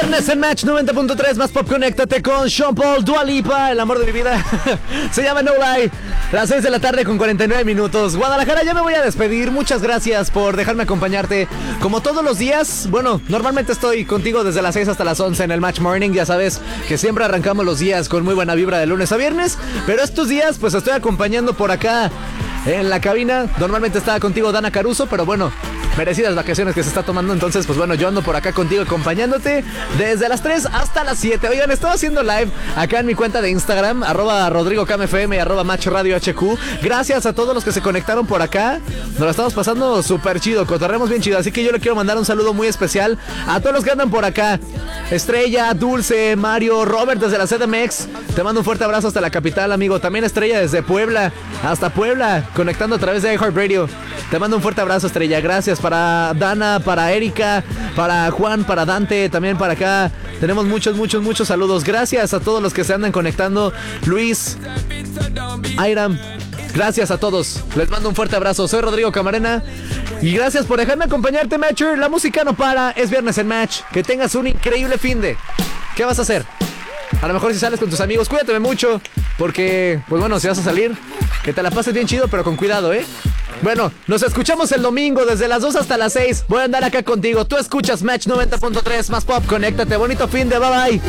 viernes en Match 90.3 más pop. Conéctate con Sean Paul, Dua Lipa, el amor de mi vida. Se llama No Lie. Las 6 de la tarde con 49 minutos. Guadalajara, ya me voy a despedir. Muchas gracias por dejarme acompañarte como todos los días. Bueno, normalmente estoy contigo desde las 6 hasta las 11 en el Match Morning. Ya sabes que siempre arrancamos los días con muy buena vibra de lunes a viernes. Pero estos días pues estoy acompañando por acá en la cabina. Normalmente estaba contigo Dana Caruso, pero bueno, merecidas vacaciones que se está tomando. Entonces, pues bueno, yo ando por acá contigo acompañándote desde las 3 hasta las 7. Oigan, estoy haciendo live acá en mi cuenta de Instagram, @RodrigoCamFM y @MatchRadioHQ. Gracias a todos los que se conectaron por acá. Nos lo estamos pasando súper chido, cotorremos bien chido. Así que yo le quiero mandar un saludo muy especial a todos los que andan por acá. Estrella, Dulce, Mario, Robert desde la CDMX. Te mando un fuerte abrazo hasta la capital, amigo. También Estrella desde Puebla hasta Puebla, conectando a través de iHeartRadio. Te mando un fuerte abrazo, Estrella. Gracias para Dana, para Erika, para Juan, para Dante, también para acá. Tenemos muchos saludos. Gracias a todos los que se andan conectando. Luis, Airam, gracias a todos. Les mando un fuerte abrazo. Soy Rodrigo Camarena y gracias por dejarme acompañarte, Matcher. La música no para. Es viernes en Match. Que tengas un increíble finde. ¿Qué vas a hacer? A lo mejor si sales con tus amigos, cuídate mucho. Porque, pues bueno, si vas a salir, que te la pases bien chido, pero con cuidado, ¿eh? Bueno, nos escuchamos el domingo desde las 2 hasta las 6. Voy a andar acá contigo. Tú escuchas Match 90.3 más pop. Conéctate. Bonito fin de bye bye.